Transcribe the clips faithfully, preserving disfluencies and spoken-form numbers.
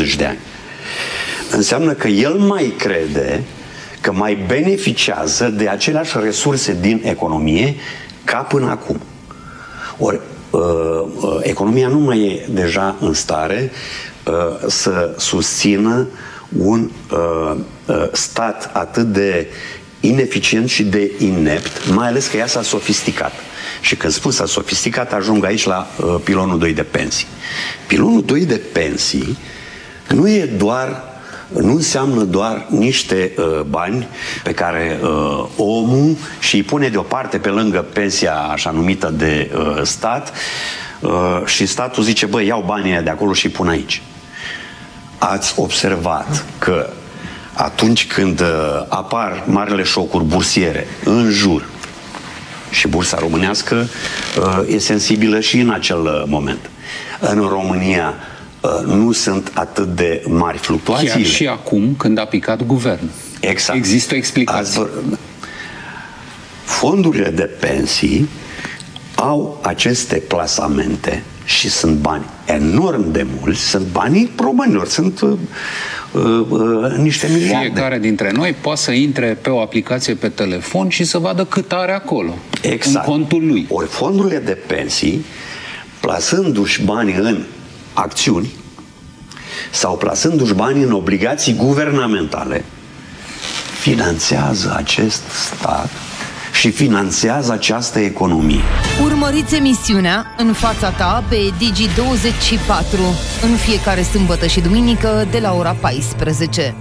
douăzeci de ani. Înseamnă că el mai crede că mai beneficiază de aceleași resurse din economie ca până acum. Ori uh, uh, economia nu mai e deja în stare uh, să susțină un uh, uh, stat atât de ineficient și de inept, mai ales că ea s-a sofisticat. Și când spun s-a sofisticat, ajung aici la uh, pilonul doi de pensii. Pilonul doi de pensii nu e doar, nu înseamnă doar niște uh, bani pe care uh, omul și îi pune deoparte pe lângă pensia așa numită de uh, stat uh, și statul zice, băi, iau banii de acolo și îi pun aici. Ați observat că atunci când uh, apar marile șocuri bursiere în jur, și bursa românească uh, e sensibilă și în acel uh, moment. În România uh, nu sunt atât de mari fluctuații. Chiar și acum, când a picat guvernul. Exact. Există o explicație. Azi, fondurile de pensii au aceste plasamente și sunt bani enorm de mulți, sunt banii românilor, sunt uh, uh, uh, niște miliarde. Fiecare dintre noi poate să intre pe o aplicație pe telefon și să vadă cât are acolo, exact. în contul lui. Ori fondurile de pensii, plasându-și banii în acțiuni sau plasându-și banii în obligații guvernamentale, finanțează acest stat și finanțează această economie. Urmăriți emisiunea În fața ta pe Digi douăzeci și patru în fiecare sâmbătă și duminică de la ora paisprezece.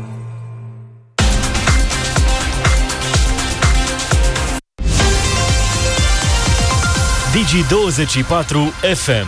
Digi douăzeci și patru F M.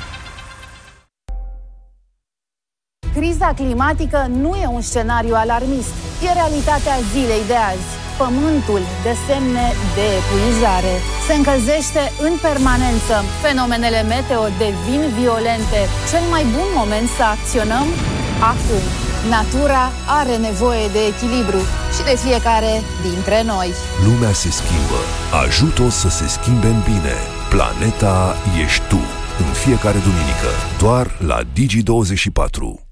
Criza climatică nu e un scenariu alarmist, e realitatea zilei de azi. Pământul dă semne de epuizare. Se încălzește în permanență. Fenomenele meteo devin violente. Cel mai bun moment să acționăm? Acum. Natura are nevoie de echilibru și de fiecare dintre noi. Lumea se schimbă. Ajută-o să se schimbe în bine. Planeta ești tu. În fiecare duminică. Doar la Digi douăzeci și patru.